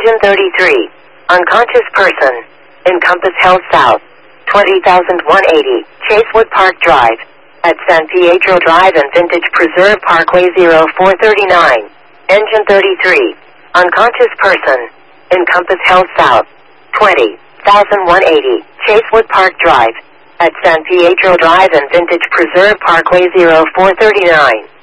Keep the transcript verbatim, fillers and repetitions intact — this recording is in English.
Engine thirty-three. Unconscious person. Encompass Health South. twenty thousand one hundred eighty. Chasewood Park Drive. At San Pietro Drive and Vintage Preserve Parkway zero four three nine. Engine thirty-three. Unconscious person. Encompass Health South. twenty thousand one hundred eighty. Chasewood Park Drive. At San Pietro Drive and Vintage Preserve Parkway zero four three nine.